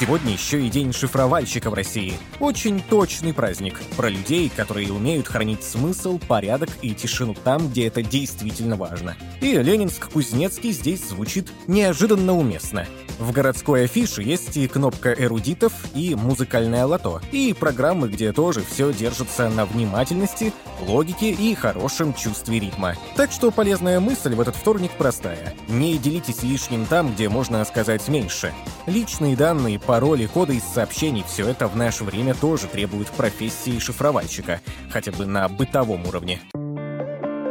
Сегодня еще и день шифровальщика в России. Очень точный праздник. Про людей, которые умеют хранить смысл, порядок и тишину там, где это действительно важно. И Ленинск-Кузнецкий здесь звучит неожиданно уместно. В городской афише есть и кнопка эрудитов, и музыкальное лото, и программы, где тоже все держится на внимательности, логике и хорошем чувстве ритма. Так что полезная мысль в этот вторник простая. Не делитесь лишним там, где можно сказать меньше. Личные данные, пароли, коды из сообщений — все это в наше время тоже требует профессии шифровальщика, хотя бы на бытовом уровне.